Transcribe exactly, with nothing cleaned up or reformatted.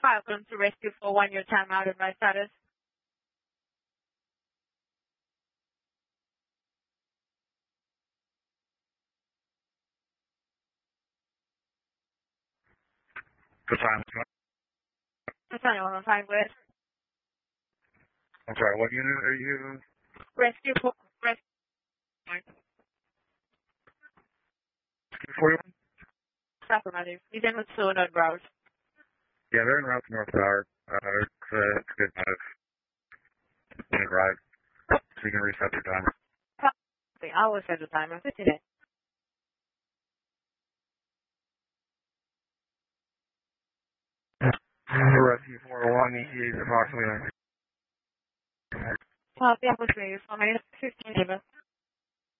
Welcome to Rescue four one, your time out advice status. Good time. That's not what I'm fine with. I'm sorry, what unit are you? Rescue four, Rescue forty-one? Sacramento. He's in with Solenoid Road. Yeah, they're in route to North Tower. Uh, it's, uh, it's a good kind of minute ride. So you can reset your timer. I always set the timer. fifty minutes. Rescue four oh one, E T A is approximately Copy, I was ready for me. fifteen minutes.